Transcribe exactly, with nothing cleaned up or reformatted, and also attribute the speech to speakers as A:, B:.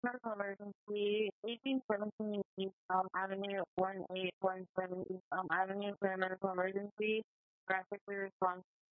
A: medical emergency, eighteen seventeen East um, Avenue, one eight one seven East um, Avenue for a medical emergency. Drastically response